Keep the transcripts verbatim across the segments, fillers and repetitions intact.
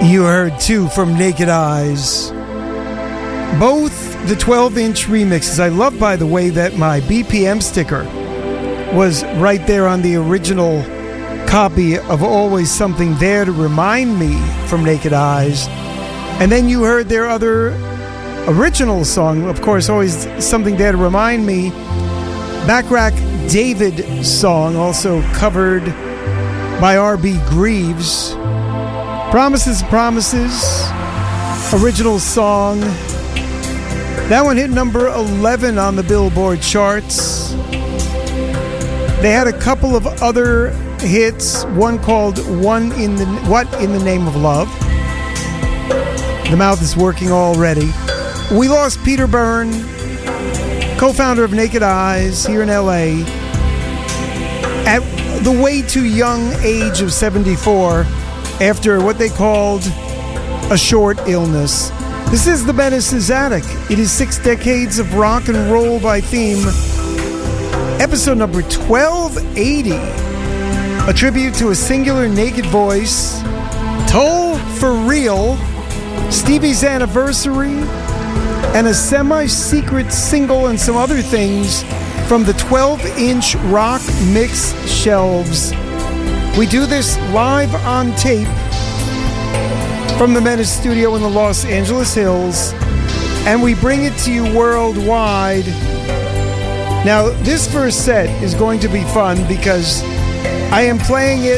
You heard two from Naked Eyes. Both the twelve-inch remixes. I love, by the way, that my B P M sticker was right there on the original copy of Always Something There to Remind Me from Naked Eyes. And then you heard their other original song, of course, Always Something There to Remind Me. Backrack David song, also covered by R B Greaves. Promises, Promises, original song. That one hit number eleven on the Billboard charts. They had a couple of other hits, one called One in the What in the Name of Love. The mouth is working already. We lost Peter Byrne, co-founder of Naked Eyes here in L A, at the way too young age of seventy-four, after what they called a short illness. This is the Menace's Attic. It is six decades of rock and roll by theme. Episode number twelve eighty. A tribute to a singular naked voice. Toll for Real. Stevie's anniversary. And a semi-secret single and some other things from the twelve-inch rock mix shelves. We do this live on tape from the Menace studio in the Los Angeles Hills, and we bring it to you worldwide. Now, this first set is going to be fun because I am playing it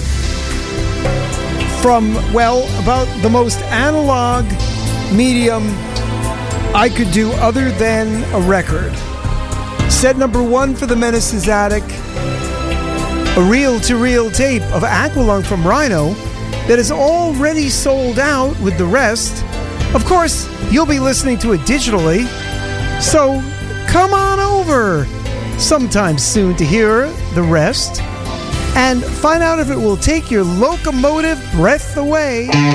from, well, about the most analog medium I could do other than a record. Set number one for the Menace's Attic, a reel-to-reel tape of Aqualung from Rhino that is already sold out with the rest. Of course, you'll be listening to it digitally, so come on over sometime soon to hear the rest and find out if it will take your locomotive breath away.